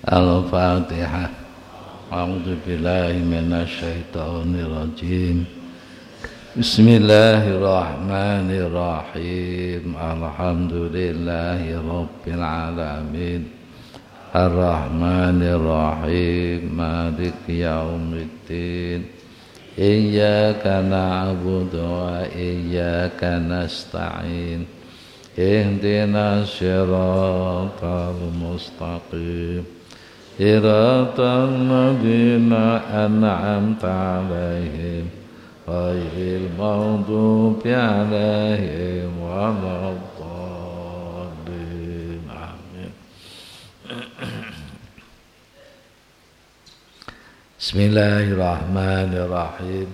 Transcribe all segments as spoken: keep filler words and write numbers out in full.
Al-Fatihah. A'udzu billahi minasy syaithanir rajim. Bismillahirrahmanirrahim. Alhamdulillahi rabbil alamin. Ar-Rahmanir Rahim. Maliki yaumiddin. Iyyaka na'budu wa iyyaka nasta'in. Ihdinas siratal mustaqim. Siratal ladzina an'amta 'alaihim ghairil maghdubi 'alaihim waladdallin. Amin. Bismillahirrahmanirrahim.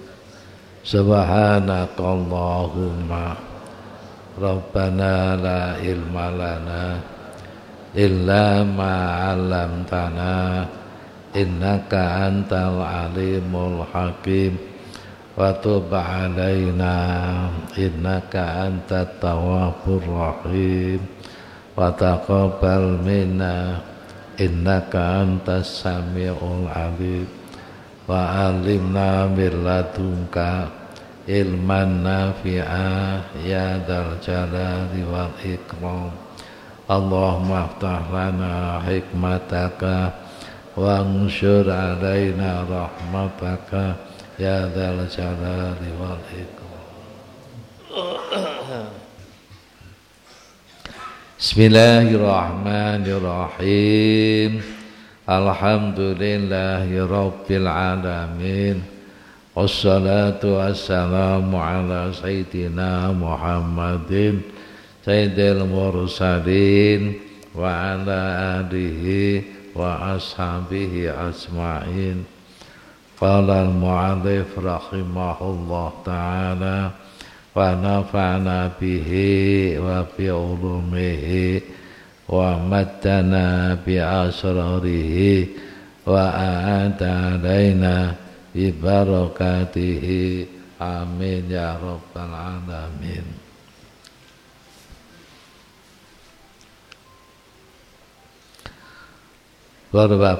Subhanakallahumma Rabbana la ilma lana illa ma 'allamtana innaka antal alimul hakim wa tub 'alaina innaka antat tawwabur rahim wa taqabbal minna innaka antas samiul alim wa 'allimna min ladunka ilman nafi'ah ya dzal jalali wal ikram. Allahumma aftah lana hikmataka wa anshur alaina rahmataka ya dzal jalali wal ikram. Bismillahirrahmanirrahim. Alhamdulillahi rabbil alamin. Wassalatu wassalamu ala sayyidina Muhammadin sayyidil mursalin wa ala alihi wa ashabihi ajma'in. Qala al-mu'allif rahimahullah ta'ala wa nafa'na bihi wa bi ulumihi wa maddana bi asrarihi wa a'ada alaina bi barakatihi. Amin ya rabbal alamin. Bapak